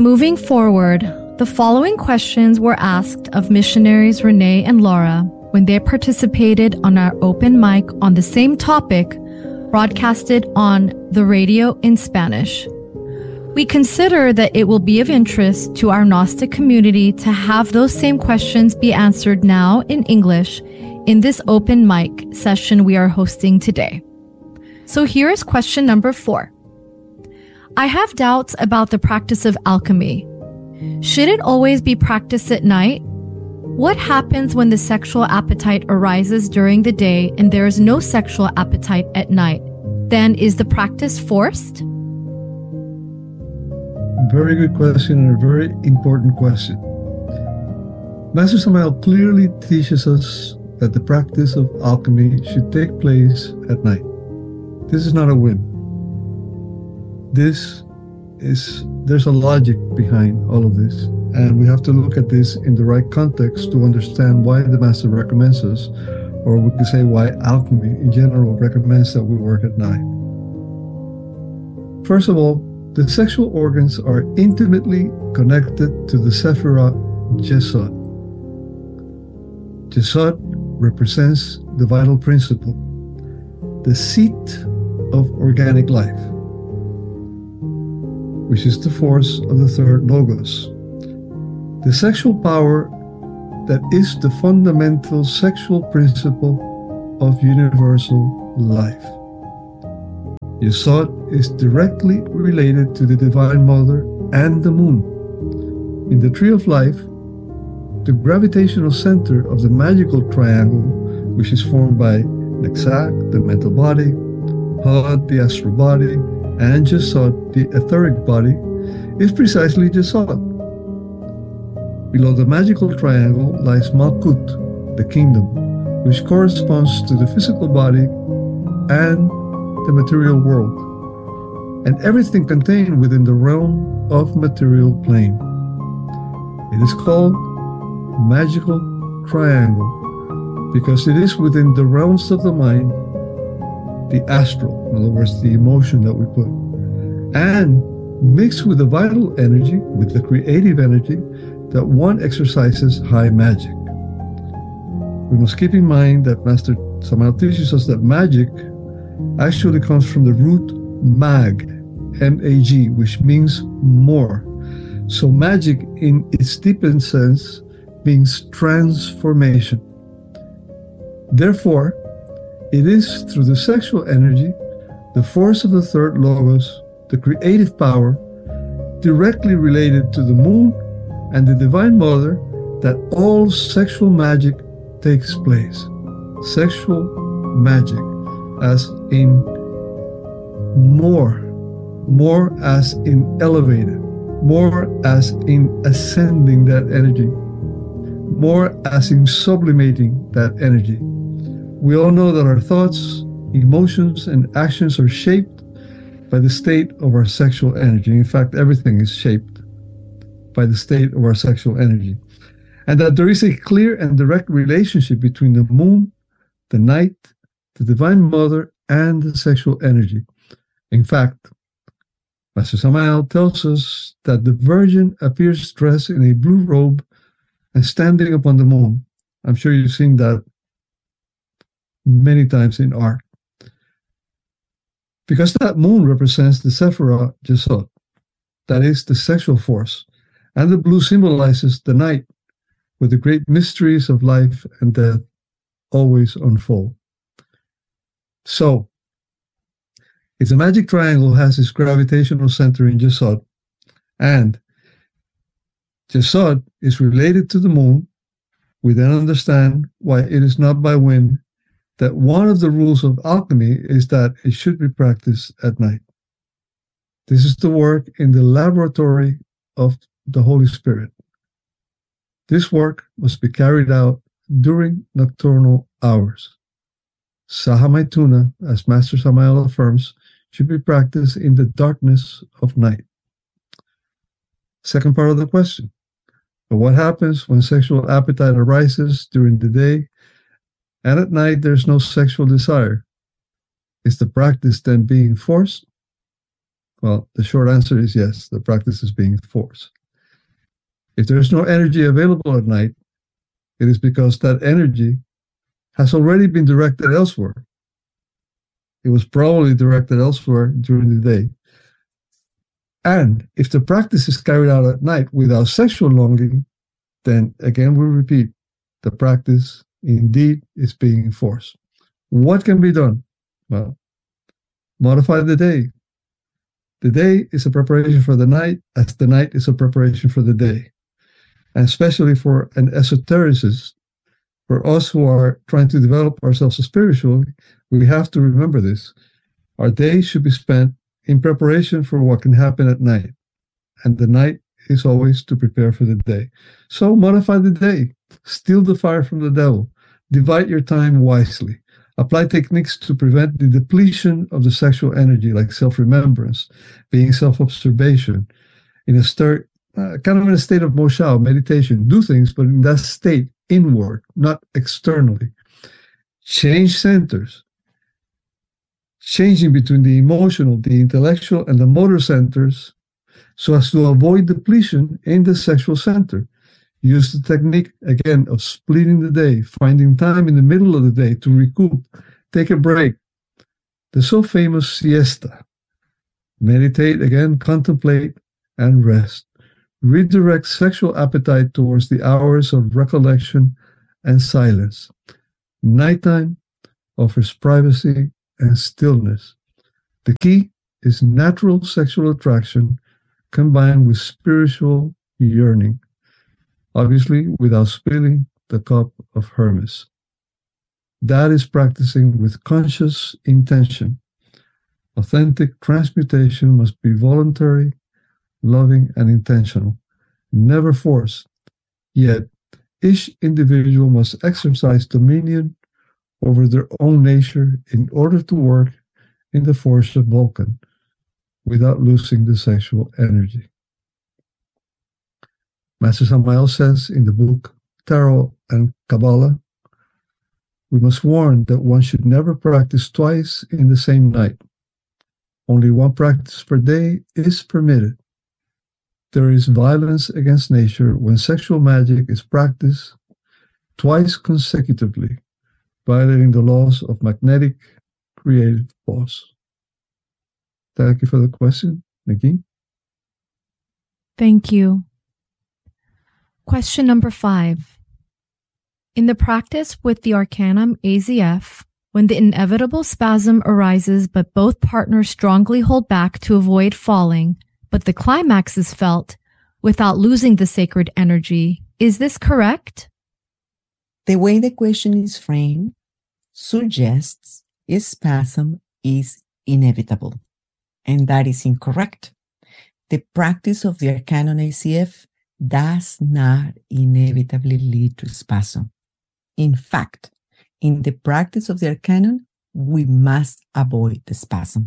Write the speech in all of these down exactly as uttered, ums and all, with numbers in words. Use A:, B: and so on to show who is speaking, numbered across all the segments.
A: Moving forward, the following questions were asked of missionaries Renee and Laura when they participated on our open mic on the same topic, broadcasted on the radio in Spanish. We consider that it will be of interest to our Gnostic community to have those same questions be answered now in English in this open mic session we are hosting today. So here is question number four. I have doubts about the practice of alchemy. Should it always be practiced at night? What happens when the sexual appetite arises during the day and there is no sexual appetite at night? Then is the practice forced?
B: Very good question and a very important question. Master Samael clearly teaches us that the practice of alchemy should take place at night. This is not a whim. This is, there's a logic behind all of this, and we have to look at this in the right context to understand why the Master recommends us, or we could say why alchemy in general recommends that we work at night. First of all, the sexual organs are intimately connected to the Sephirah Yesod. Yesod represents the vital principle, the seat of organic life, which is the force of the third logos. The sexual power that is the fundamental sexual principle of universal life. Yesod is directly related to the Divine Mother and the Moon. In the Tree of Life, the gravitational center of the magical triangle, which is formed by Nexak, the mental body, Hod, the astral body, and Yesod, the etheric body, is precisely Yesod. Below the magical triangle lies Malkut, the kingdom, which corresponds to the physical body and the material world, and everything contained within the realm of material plane. It is called magical triangle because it is within the realms of the mind, the astral, in other words, the emotion that we put, and mixed with the vital energy, with the creative energy, that one exercises high magic. We must keep in mind that Master Samael teaches us that magic actually comes from the root mag, M A G, which means more. So magic in its deepened sense means transformation. Therefore, it is through the sexual energy, the force of the third logos, the creative power, directly related to the moon and the Divine Mother, that all sexual magic takes place. Sexual magic, as in more, more as in elevated, more as in ascending that energy, more as in sublimating that energy. We all know that our thoughts, emotions, and actions are shaped by the state of our sexual energy. In fact, everything is shaped by the state of our sexual energy. And that there is a clear and direct relationship between the moon, the night, the Divine Mother, and the sexual energy. In fact, Master Samael tells us that the Virgin appears dressed in a blue robe and standing upon the moon. I'm sure you've seen that many times in art. Because that moon represents the Sephirah Yesod, that is the sexual force, and the blue symbolizes the night, where the great mysteries of life and death always unfold. So, if the magic triangle has its gravitational center in Yesod, and Yesod is related to the moon, we then understand why it is not by whim that one of the rules of alchemy is that it should be practiced at night. This is the work in the laboratory of the Holy Spirit. This work must be carried out during nocturnal hours. Saha Maituna, as Master Samael affirms, should be practiced in the darkness of night. Second part of the question. But what happens when sexual appetite arises during the day and at night there's no sexual desire? Is the practice then being forced? Well, the short answer is yes, the practice is being forced. If there is no energy available at night, it is because that energy has already been directed elsewhere. It was probably directed elsewhere during the day. And if the practice is carried out at night without sexual longing, then again we repeat, the practice indeed is being forced. What can be done? Well, modify the day. The day is a preparation for the night, as the night is a preparation for the day. And especially for an esotericist, for us who are trying to develop ourselves spiritually, we have to remember this. Our day should be spent in preparation for what can happen at night. And the night is always to prepare for the day. So modify the day. Steal the fire from the devil. Divide your time wisely. Apply techniques to prevent the depletion of the sexual energy, like self-remembrance, being self-observation, in a stir, uh, kind of in a state of moshao, meditation. Do things, but in that state, inward, not externally. Change centers. Changing between the emotional, the intellectual, and the motor centers so as to avoid depletion in the sexual center. Use the technique, again, of splitting the day, finding time in the middle of the day to recoup, take a break. The so famous siesta. Meditate, again, contemplate, and rest. Redirect sexual appetite towards the hours of recollection and silence. Nighttime offers privacy and stillness. The key is natural sexual attraction combined with spiritual yearning, obviously without spilling the cup of Hermes. That is practicing with conscious intention. Authentic transmutation must be voluntary, loving, and intentional, never forced. Yet, each individual must exercise dominion over their own nature in order to work in the force of Vulcan without losing the sexual energy. Master Samael says in the book Tarot and Kabbalah, we must warn that one should never practice twice in the same night. Only one practice per day is permitted. There is violence against nature when sexual magic is practiced twice consecutively, violating the laws of magnetic creative force. Thank you for the question, Nikki.
A: Thank you. Question number five. In the practice with the Arcanum A Z F, when the inevitable spasm arises but both partners strongly hold back to avoid falling, but the climax is felt without losing the sacred energy, is this correct?
C: The way the question is framed suggests a spasm is inevitable, and that is incorrect. The practice of the Arcanum A Z F does not inevitably lead to spasm. In fact, in the practice of the Arcanum, we must avoid the spasm.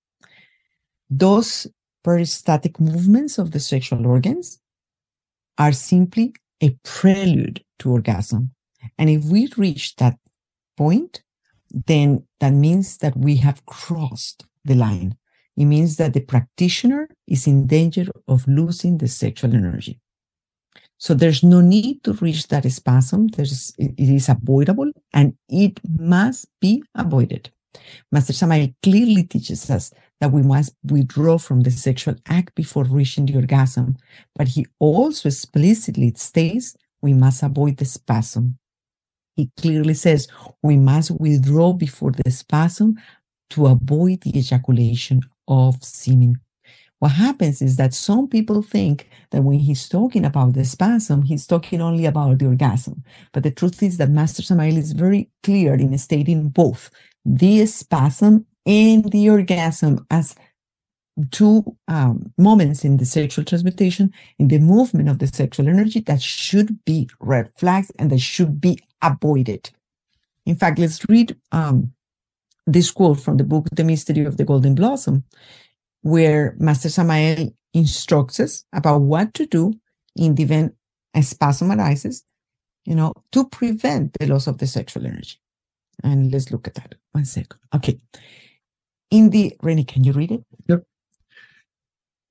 C: Those peristatic movements of the sexual organs are simply a prelude to orgasm. And if we reach that point, then that means that we have crossed the line. It means that the practitioner is in danger of losing the sexual energy. So there's no need to reach that spasm. There's, it is avoidable and it must be avoided. Master Samael clearly teaches us that we must withdraw from the sexual act before reaching the orgasm, but he also explicitly states we must avoid the spasm. He clearly says we must withdraw before the spasm to avoid the ejaculation of semen. What happens is that some people think that when he's talking about the spasm, he's talking only about the orgasm. But the truth is that Master Samael is very clear in stating both the spasm and the orgasm as two um, moments in the sexual transmutation, in the movement of the sexual energy that should be red flags and that should be avoided. In fact, let's read um, this quote from the book, The Mystery of the Golden Blossom, where Master Samael instructs us about what to do in the event a spasm arises, you know, to prevent the loss of the sexual energy. And let's look at that. One second. Okay. In the, Rennie, can you read it?
B: Yep.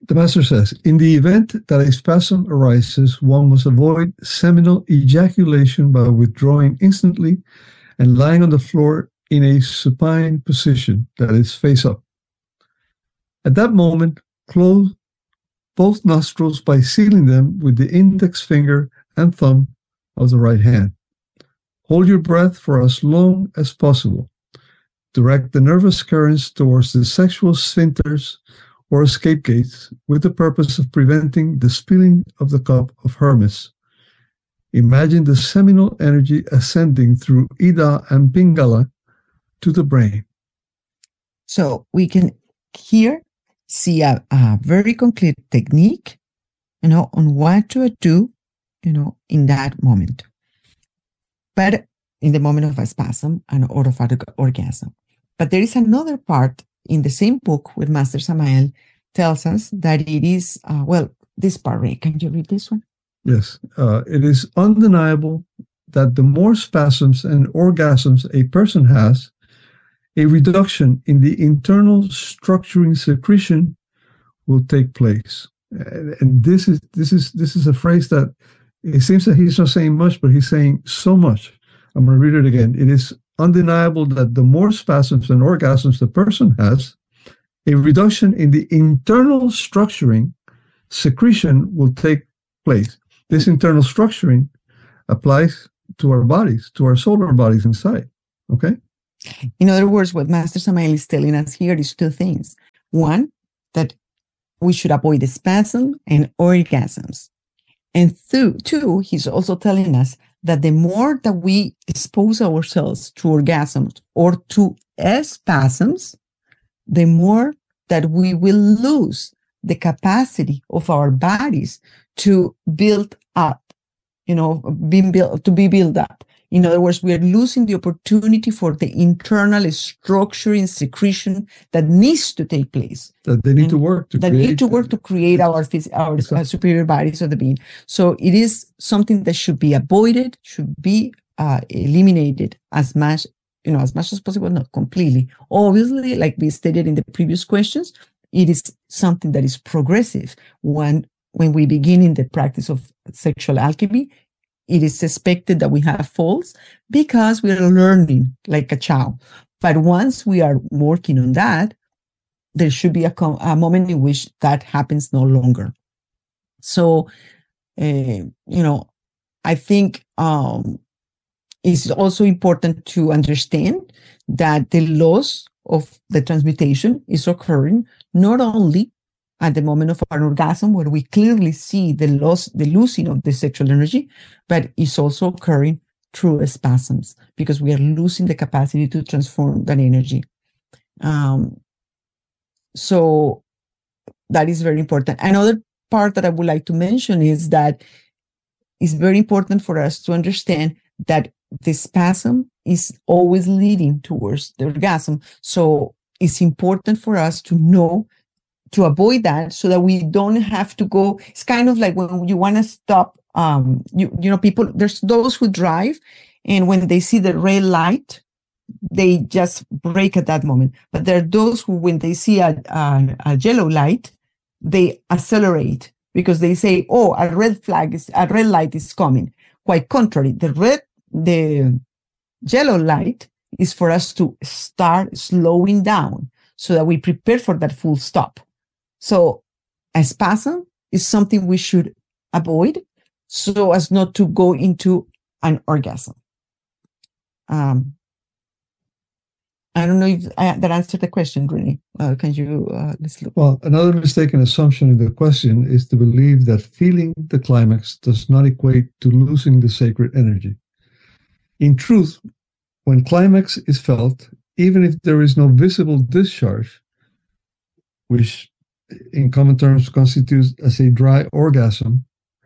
B: The master says, in the event that a spasm arises, one must avoid seminal ejaculation by withdrawing instantly and lying on the floor in a supine position, that is, face up. At that moment, close both nostrils by sealing them with the index finger and thumb of the right hand. Hold your breath for as long as possible. Direct the nervous currents towards the sexual sphincters or escape gates with the purpose of preventing the spilling of the cup of Hermes. Imagine the seminal energy ascending through Ida and Pingala to the brain.
C: So we can here see a, a very concrete technique, you know, on what to do, you know, in that moment. But in the moment of a spasm and or of an orgasm. But there is another part in the same book where Master Samael tells us that it is, uh, well, this part, Ray, can you read this one?
B: Yes. Uh, it is undeniable that the more spasms and orgasms a person has, a reduction in the internal structuring secretion will take place. And, and this is this is this is a phrase that it seems that he's not saying much, but he's saying so much. I'm going to read it again. It is undeniable that the more spasms and orgasms the person has, a reduction in the internal structuring secretion will take place. This internal structuring applies to our bodies, to our solar bodies inside. Okay?
C: In other words, what Master Samael is telling us here is two things. One, that we should avoid the spasm and orgasms. And two, two, he's also telling us that the more that we expose ourselves to orgasms or to spasms, the more that we will lose the capacity of our bodies to build up, you know, being built, to be built up. In other words, we are losing the opportunity for the internal structuring secretion that needs to take place.
B: That they need and to work to
C: that
B: create.
C: need to work to create our our exactly. uh, superior bodies of the being. So it is something that should be avoided, should be uh, eliminated as much, you know, as much as possible, not completely. Obviously, like we stated in the previous questions, it is something that is progressive. When when we begin in the practice of sexual alchemy, it is expected that we have faults because we are learning like a child. But once we are working on that, there should be a, com- a moment in which that happens no longer. So, uh, you know, I think um, it's also important to understand that the loss of the transmutation is occurring not only at the moment of an orgasm, where we clearly see the loss, the losing of the sexual energy, but it's also occurring through spasms because we are losing the capacity to transform that energy. Um, so that is very important. Another part that I would like to mention is that it's very important for us to understand that the spasm is always leading towards the orgasm. So it's important for us to know to avoid that so that we don't have to go. It's kind of like when you want to stop, um, you, you know, people, there's those who drive and when they see the red light, they just brake at that moment. But there are those who, when they see a, a, a yellow light, they accelerate because they say, oh, a red flag is, a red light is coming. Quite contrary, the red, the yellow light is for us to start slowing down so that we prepare for that full stop. So a spasm is something we should avoid so as not to go into an orgasm. Um, I don't know if I, that answered the question, Rene. Uh, can you, uh, let's look.
B: Well, another mistaken assumption in the question is to believe that feeling the climax does not equate to losing the sacred energy. In truth, when climax is felt, even if there is no visible discharge, which in common terms constitutes as a dry orgasm,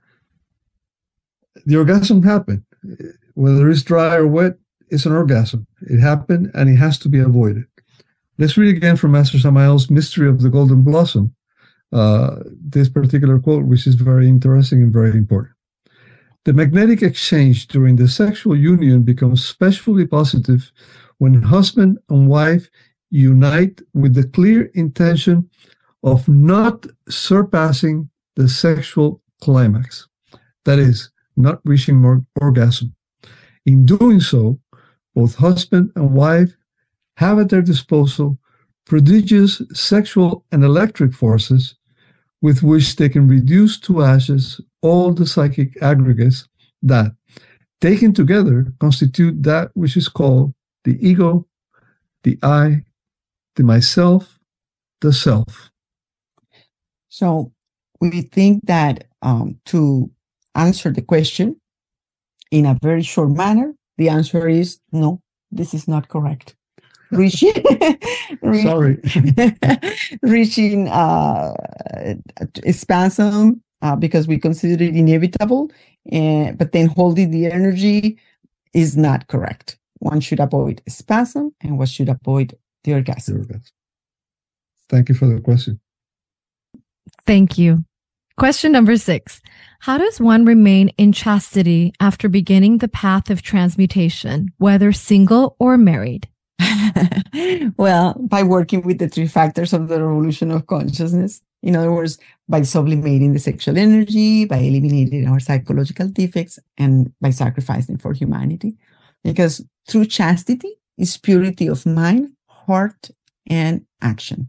B: the orgasm happened. Whether it's dry or wet, it's an orgasm. It happened and it has to be avoided. Let's read again from Master Samael's Mystery of the Golden Blossom, uh, this particular quote, which is very interesting and very important. The magnetic exchange during the sexual union becomes especially positive when husband and wife unite with the clear intention of not surpassing the sexual climax, that is, not reaching more orgasm. In doing so, both husband and wife have at their disposal prodigious sexual and electric forces with which they can reduce to ashes all the psychic aggregates that, taken together, constitute that which is called the ego, the I, the myself, the self.
C: So we think that um, to answer the question in a very short manner, the answer is no, this is not correct. Reaching,
B: Sorry.
C: reaching uh, spasm uh, because we consider it inevitable, and, but then holding the energy is not correct. One should avoid spasm and one should avoid the orgasm.
B: The orgasm. Thank you for the question.
A: Thank you. Question number six. How does one remain in chastity after beginning the path of transmutation, whether single or married?
C: Well, by working with the three factors of the revolution of consciousness. In other words, by sublimating the sexual energy, by eliminating our psychological defects, and by sacrificing for humanity. Because true chastity is purity of mind, heart, and action.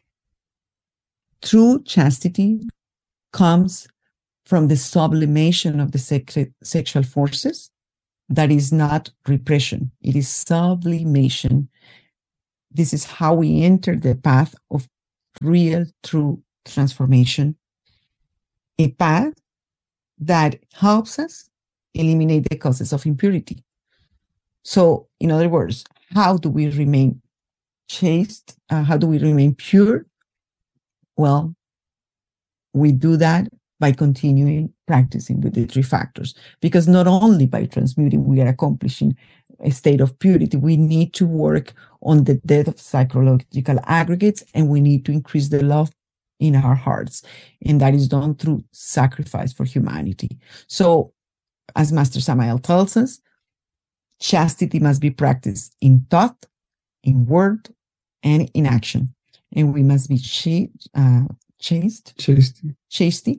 C: True chastity comes from the sublimation of the sacred sexual forces. That is not repression. It is sublimation. This is how we enter the path of real, true transformation. A path that helps us eliminate the causes of impurity. So, in other words, how do we remain chaste? Uh, how do we remain pure? Well, we do that by continuing practicing with the three factors, because not only by transmuting we are accomplishing a state of purity, we need to work on the death of psychological aggregates, and we need to increase the love in our hearts, and that is done through sacrifice for humanity. So, as Master Samael tells us, chastity must be practiced in thought, in word, and in action, and we must be ch- uh, chaste,
B: Chaste.
C: chastity,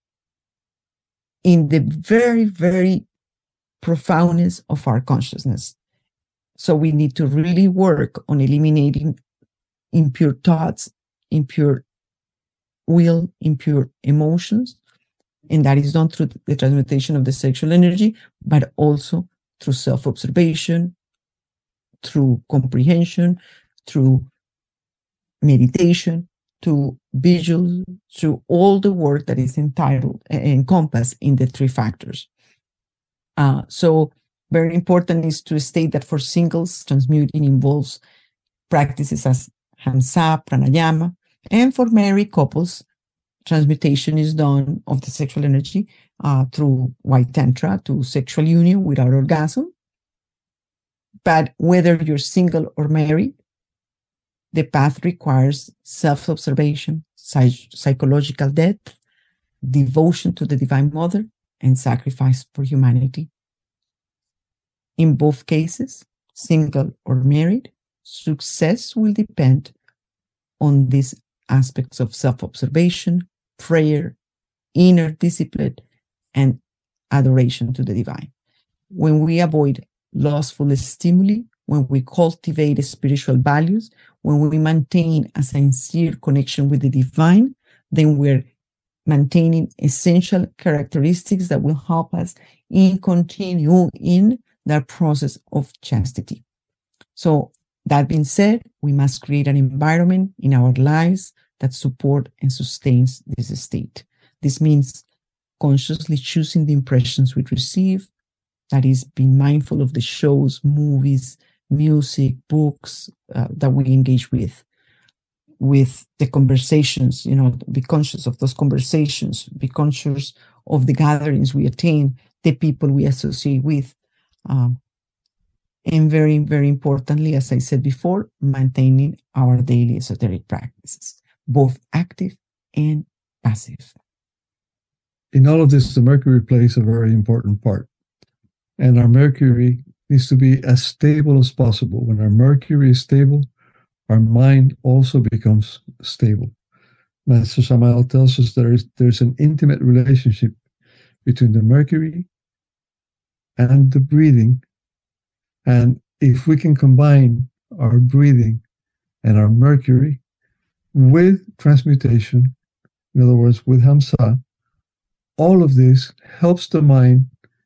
C: in the very, very profoundness of our consciousness. So we need to really work on eliminating impure thoughts, impure will, impure emotions. And that is done through the transmutation of the sexual energy, but also through self-observation, through comprehension, through meditation, to visual, through all the work that is entitled, uh, encompassed in the three factors. Uh, so very important is to state that for singles, transmuting involves practices as Hamsa, Pranayama, and for married couples, transmutation is done of the sexual energy uh, through White Tantra to sexual union without orgasm. But whether you're single or married, the path requires self-observation, psych- psychological depth, devotion to the Divine Mother, and sacrifice for humanity. In both cases, single or married, success will depend on these aspects of self-observation, prayer, inner discipline, and adoration to the divine. When we avoid lustful stimuli, when we cultivate spiritual values, when we maintain a sincere connection with the divine, then we're maintaining essential characteristics that will help us in continue in that process of chastity. So that being said, we must create an environment in our lives that support and sustains this state. This means consciously choosing the impressions we receive, that is, being mindful of the shows, movies, music, books uh, that we engage with, with the conversations, you know, be conscious of those conversations, be conscious of the gatherings we attend, the people we associate with. Um, and very, very importantly, as I said before, maintaining our daily esoteric practices, both active and passive.
B: In all of this, the Mercury plays a very important part. And our Mercury needs to be as stable as possible. When our Mercury is stable, our mind also becomes stable. Master Samael tells us there is there's an intimate relationship between the Mercury and the breathing. And if we can combine our breathing and our Mercury with transmutation, in other words, with Hamsa, all of this helps the mind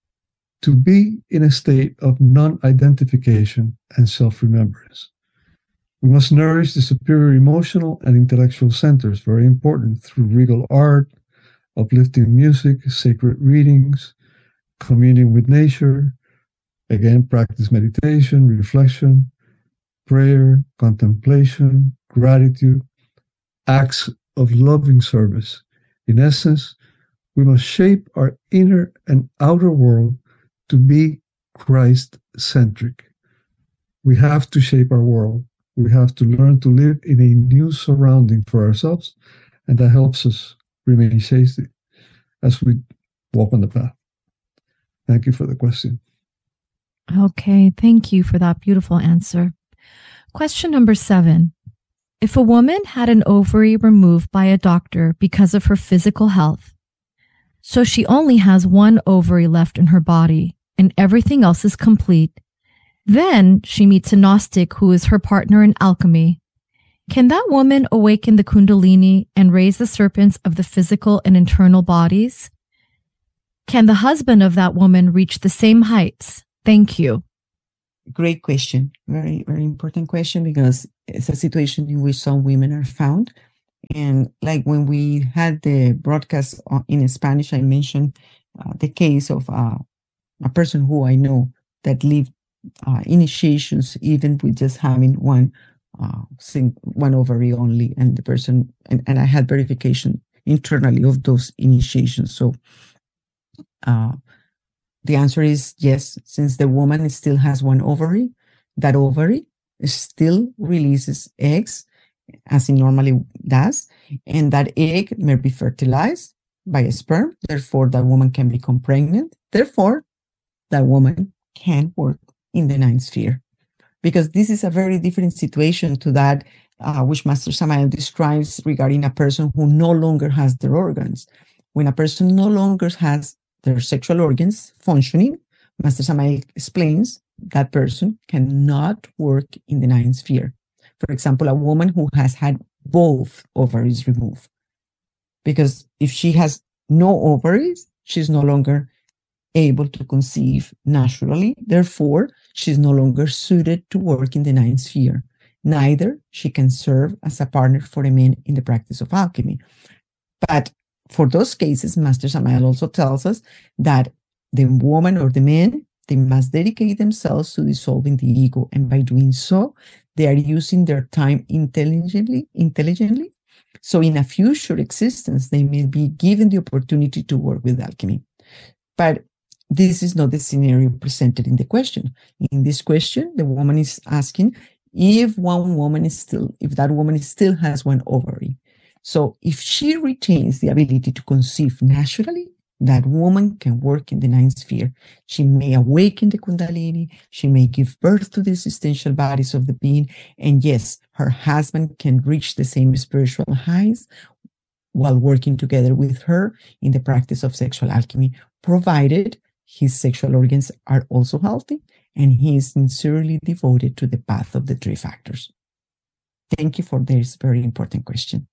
B: to be in a state of non-identification and self-remembrance. We must nourish the superior emotional and intellectual centers, very important, through regal art, uplifting music, sacred readings, communing with nature, again, practice meditation, reflection, prayer, contemplation, gratitude, acts of loving service. In essence, we must shape our inner and outer world to be Christ-centric. We have to shape our world. We have to learn to live in a new surrounding for ourselves, and that helps us remain safety as we walk on the path. Thank you for the question.
A: Okay, thank you for that beautiful answer. Question number seven. If a woman had an ovary removed by a doctor because of her physical health, so she only has one ovary left in her body and everything else is complete, then she meets a Gnostic who is her partner in alchemy. Can that woman awaken the Kundalini and raise the serpents of the physical and internal bodies? Can the husband of that woman reach the same heights? Thank you.
C: Great question. Very, very important question, because it's a situation in which some women are found. And like when we had the broadcast in Spanish, I mentioned uh, the case of uh, a person who I know that lived uh, initiations even with just having one uh, sing, one ovary only, and the person and, and I had verification internally of those initiations. So uh, the answer is yes. Since the woman still has one ovary, that ovary still releases eggs as it normally does, and that egg may be fertilized by a sperm. Therefore, that woman can become pregnant. Therefore, that woman can work in the ninth sphere, because this is a very different situation to that uh, which Master Samael describes regarding a person who no longer has their organs. When a person no longer has their sexual organs functioning, Master Samael explains that person cannot work in the ninth sphere. For example, a woman who has had both ovaries removed. Because if she has no ovaries, she's no longer able to conceive naturally. Therefore, she's no longer suited to work in the ninth sphere. Neither she can serve as a partner for a man in the practice of alchemy. But for those cases, Master Samael also tells us that the woman or the man, they must dedicate themselves to dissolving the ego. And by doing so, they are using their time intelligently, intelligently. So in a future existence, they may be given the opportunity to work with alchemy. But this is not the scenario presented in the question. In this question, the woman is asking if one woman is still, if that woman still has one ovary. So if she retains the ability to conceive naturally, that woman can work in the ninth sphere. She may awaken the Kundalini. She may give birth to the existential bodies of the being. And yes, her husband can reach the same spiritual heights while working together with her in the practice of sexual alchemy, provided his sexual organs are also healthy and he is sincerely devoted to the path of the three factors. Thank you for this very important question.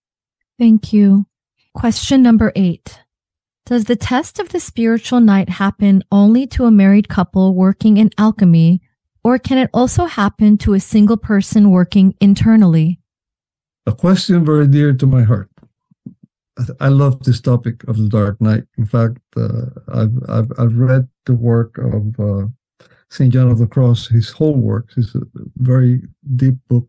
A: Thank you. Question number eight. Does the test of the spiritual night happen only to a married couple working in alchemy, or can it also happen to a single person working internally?
B: A question very dear to my heart. I love this topic of the dark night. In fact, uh, I've, I've I've read the work of uh, Saint John of the Cross, his whole work. It's a very deep book,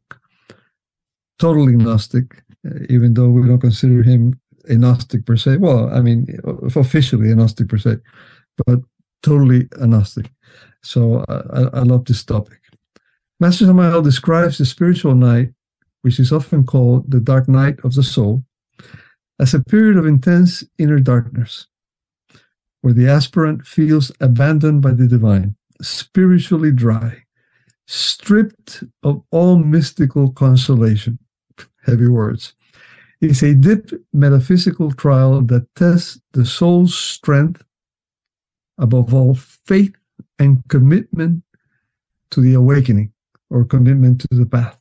B: totally Gnostic, even though we don't consider him a Gnostic per se. Well, I mean, officially a Gnostic per se, but totally a Gnostic. So I, I love this topic. Master Samael describes the spiritual night, which is often called the dark night of the soul, as a period of intense inner darkness, where the aspirant feels abandoned by the divine, spiritually dry, stripped of all mystical consolation. Heavy words. is a deep metaphysical trial that tests the soul's strength, above all, faith and commitment to the awakening, or commitment to the path.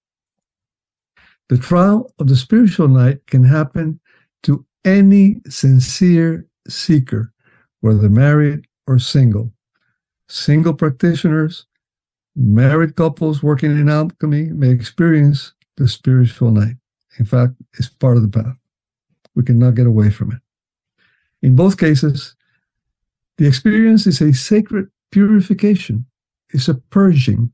B: The trial of the spiritual night can happen to any sincere seeker, whether married or single. Single practitioners, married couples working in alchemy may experience the spiritual night. In fact, it's part of the path. We cannot get away from it. In both cases, the experience is a sacred purification. It's a purging,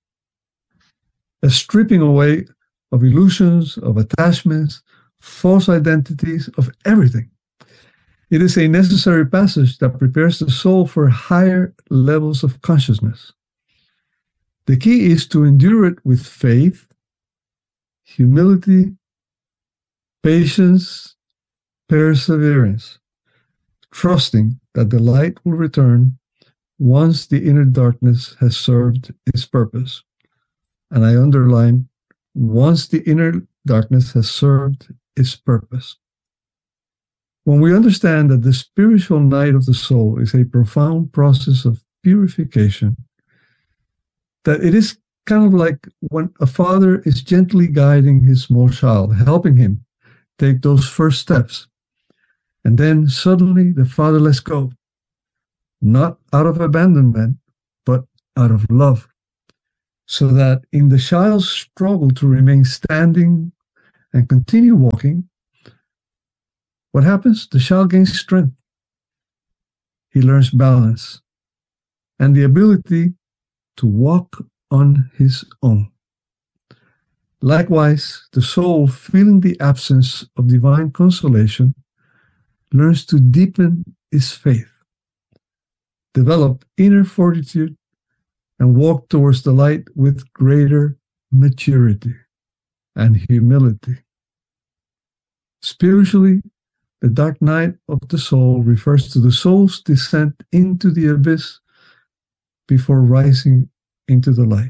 B: a stripping away of illusions, of attachments, false identities, of everything. It is a necessary passage that prepares the soul for higher levels of consciousness. The key is to endure it with faith, humility, patience, perseverance, trusting that the light will return once the inner darkness has served its purpose. And I underline, once the inner darkness has served its purpose. When we understand that the spiritual night of the soul is a profound process of purification, that it is kind of like when a father is gently guiding his small child, helping him take those first steps. And then suddenly the father lets go, not out of abandonment, but out of love. So that in the child's struggle to remain standing and continue walking, what happens? The child gains strength. He learns balance and the ability to walk on his own. Likewise, the soul, feeling the absence of divine consolation, learns to deepen its faith, develop inner fortitude, and walk towards the light with greater maturity and humility. Spiritually, the dark night of the soul refers to the soul's descent into the abyss before rising into the light.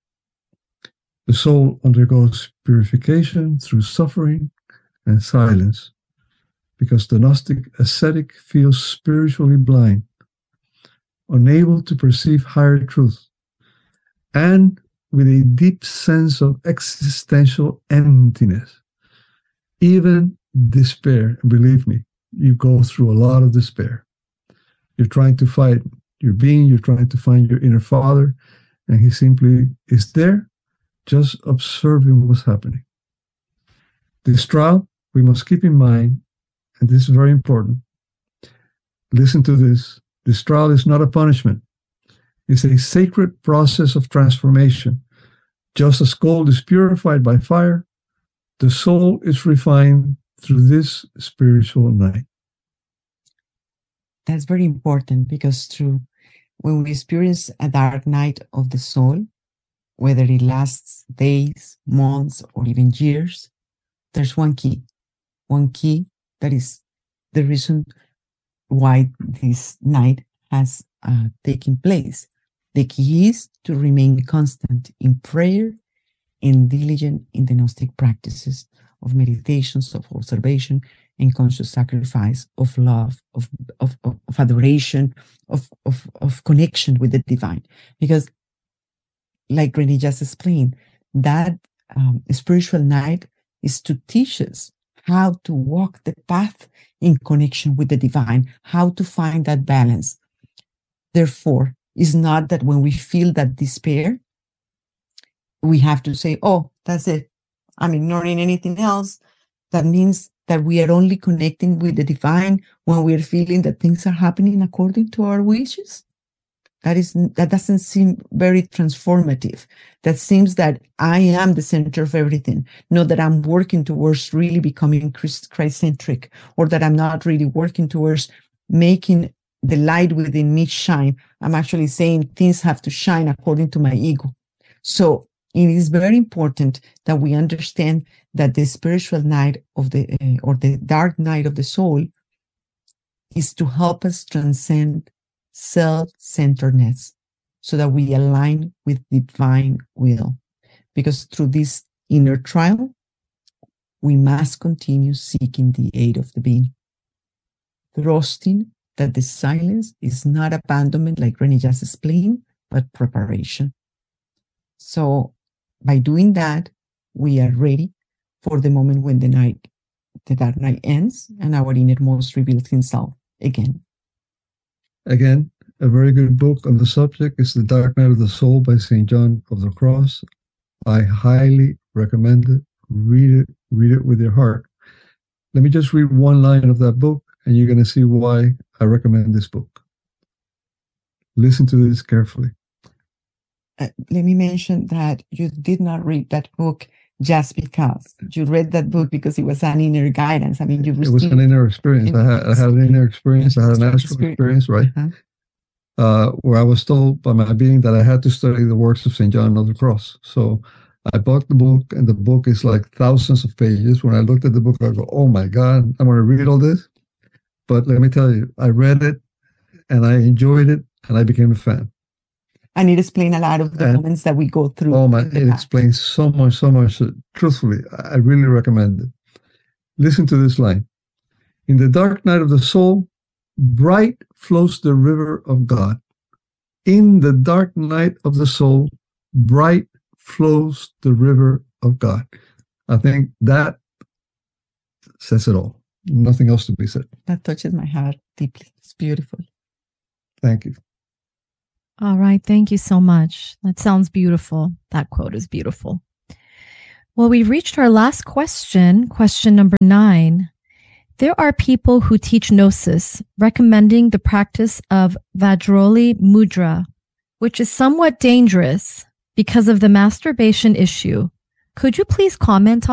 B: The soul undergoes purification through suffering and silence, because the Gnostic ascetic feels spiritually blind, unable to perceive higher truth, and with a deep sense of existential emptiness, even despair. And believe me, you go through a lot of despair. You're trying to fight your being, you're trying to find your inner father, and he simply is there, just observing what's happening. This trial, we must keep in mind, and this is very important. Listen to this. This trial is not a punishment. It's a sacred process of transformation. Just as gold is purified by fire, the soul is refined through this spiritual night.
C: That's very important, because through when we experience a dark night of the soul, whether it lasts days, months, or even years, there's one key. One key that is the reason why this night has uh, taken place. The key is to remain constant in prayer and diligent in the Gnostic practices of meditations, of observation, and conscious sacrifice, of love, of, of, of, of adoration, of, of, of connection with the divine. Because, like Renee just explained, that um, spiritual night is to teach us how to walk the path in connection with the divine, how to find that balance. Therefore, it's not that when we feel that despair, we have to say, oh, that's it, I'm ignoring anything else. That means that we are only connecting with the divine when we are feeling that things are happening according to our wishes. That is, that doesn't seem very transformative. That seems that I am the center of everything, not that I'm working towards really becoming Christ-centric, or that I'm not really working towards making the light within me shine. I'm actually saying things have to shine according to my ego. So it is very important that we understand that the spiritual night of the, uh, or the dark night of the soul is to help us transcend self-centeredness so that we align with divine will. Because through this inner trial, we must continue seeking the aid of the being, trusting that the silence is not abandonment, like Renee just explained, but preparation. So by doing that, we are ready for the moment when the night, the dark night ends and our innermost reveals himself again.
B: Again, a very good book on the subject is The Dark Night of the Soul by Saint John of the Cross. I highly recommend it. Read it, read it with your heart. Let me just read one line of that book, and you're going to see why I recommend this book. Listen to this carefully.
C: Uh, let me mention that you did not read that book just because. You read that book because it was an inner guidance. I mean, you
B: It was an inner experience. I had, I had an inner experience. I had an astral experience, right? Uh-huh. Uh, where I was told by my being that I had to study the works of Saint John of the Cross. So I bought the book, and the book is like thousands of pages. When I looked at the book, I go, oh my God, I'm going to read all this. But let me tell you, I read it, and I enjoyed it, and I became a fan.
C: And it explains a lot of the and, moments that we go through.
B: Oh my, it past. explains so much, so much. Uh, truthfully, I really recommend it. Listen to this line. In the dark night of the soul, bright flows the river of God. In the dark night of the soul, bright flows the river of God. I think that says it all. Nothing else to be said.
C: That touches my heart deeply. It's beautiful.
B: Thank you.
A: All right. Thank you so much. That sounds beautiful. That quote is beautiful. Well, we've reached our last question, question number nine. There are people who teach Gnosis, recommending the practice of Vajrayana Mudra, which is somewhat dangerous because of the masturbation issue. Could you please comment on